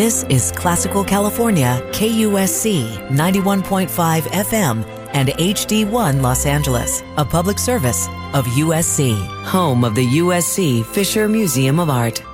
This is Classical California, KUSC 91.5 FM and HD1 Los Angeles, a public service of USC, home of the USC Fisher Museum of Art.